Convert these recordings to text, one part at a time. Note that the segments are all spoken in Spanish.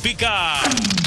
Olímpica.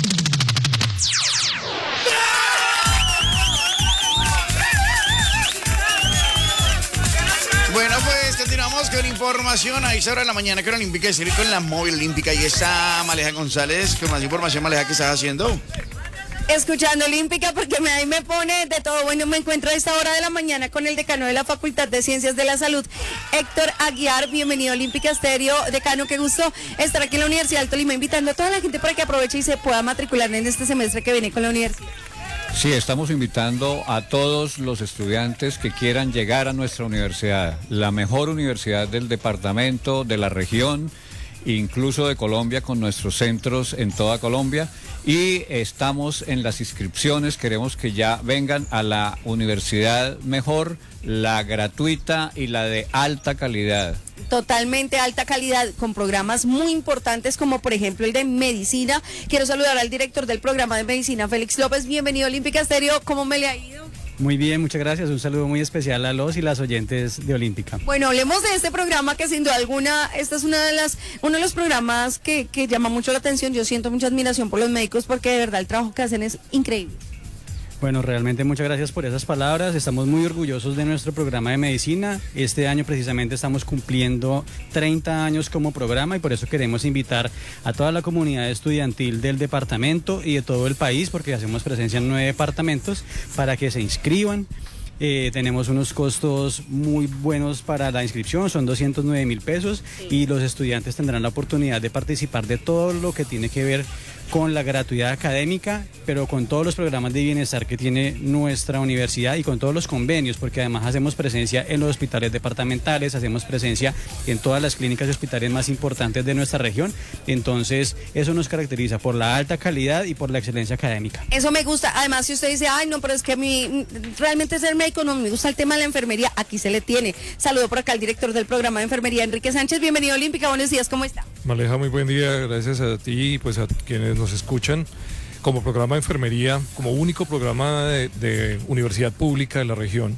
Bueno, pues continuamos con información a esa hora de la mañana con Olímpica y seguir con la móvil olímpica. Y está Maleja González con más información. Maleja, ¿qué estás haciendo? Escuchando Olímpica porque ahí me pone de todo. Bueno, me encuentro a esta hora de la mañana con el decano de la Facultad de Ciencias de la Salud, Héctor Aguiar. Bienvenido a Olímpica Estéreo. Decano, qué gusto estar aquí en la Universidad del Tolima, invitando a toda la gente para que aproveche y se pueda matricular en este semestre que viene con la universidad. Sí, estamos invitando a todos los estudiantes que quieran llegar a nuestra universidad, la mejor universidad del departamento, de la región, incluso de Colombia, con nuestros centros en toda Colombia. Y estamos en las inscripciones, queremos que ya vengan a la universidad mejor, la gratuita y la de alta calidad. Totalmente alta calidad, con programas muy importantes como por ejemplo el de medicina. Quiero saludar al director del programa de medicina, Félix López. Bienvenido a Olímpica Estéreo, ¿cómo me le ha ido? Muy bien, muchas gracias. Un saludo muy especial a los y las oyentes de Olímpica. Bueno, hablemos de este programa que sin duda alguna, este es uno de los programas que llama mucho la atención. Yo siento mucha admiración por los médicos porque de verdad el trabajo que hacen es increíble. Bueno, realmente muchas gracias por esas palabras. Estamos muy orgullosos de nuestro programa de medicina. Este año precisamente estamos cumpliendo 30 años como programa y por eso queremos invitar a toda la comunidad estudiantil del departamento y de todo el país, porque hacemos presencia en 9 departamentos, para que se inscriban. Tenemos unos costos muy buenos para la inscripción, son 209.000 pesos, sí. Y los estudiantes tendrán la oportunidad de participar de todo lo que tiene que ver con la gratuidad académica, pero con todos los programas de bienestar que tiene nuestra universidad y con todos los convenios, porque además hacemos presencia en los hospitales departamentales, hacemos presencia en todas las clínicas y hospitales más importantes de nuestra región. Entonces, eso nos caracteriza por la alta calidad y por la excelencia académica. Eso me gusta. Además, si usted dice, ay, no, pero es que a mí realmente ser médico no me gusta el tema de la enfermería, aquí se le tiene. Saludo por acá al director del programa de enfermería, Enrique Sánchez. Bienvenido a Olímpica, buenos días, ¿cómo está? Maleja, muy buen día, gracias a ti y pues a quienes nos escuchan. Como programa de enfermería, como único programa de universidad pública de la región,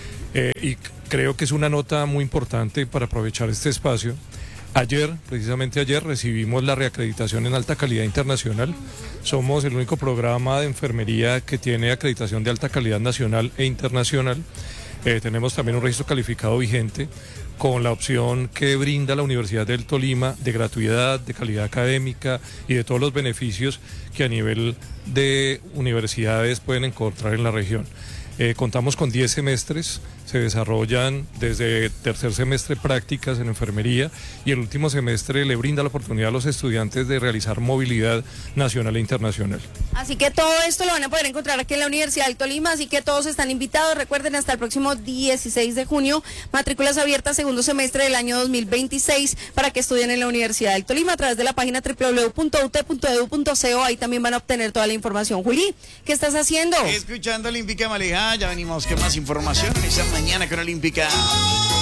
y creo que es una nota muy importante para aprovechar este espacio. Precisamente ayer, recibimos la reacreditación en alta calidad internacional. Somos el único programa de enfermería que tiene acreditación de alta calidad nacional e internacional. Tenemos también un registro calificado vigente con la opción que brinda la Universidad del Tolima de gratuidad, de calidad académica y de todos los beneficios que a nivel de universidades pueden encontrar en la región. Contamos con 10 semestres, se desarrollan desde tercer semestre prácticas en enfermería y el último semestre le brinda la oportunidad a los estudiantes de realizar movilidad nacional e internacional. Así que todo esto lo van a poder encontrar aquí en la Universidad del Tolima, así que todos están invitados. Recuerden, hasta el próximo 16 de junio, matrículas abiertas segundo semestre del año 2026 para que estudien en la Universidad del Tolima a través de la página www.ut.edu.co. Ahí también van a obtener toda la información. Juli, ¿qué estás haciendo? Escuchando Olímpica, Maleja. Ya venimos con más información esta mañana con Olímpica.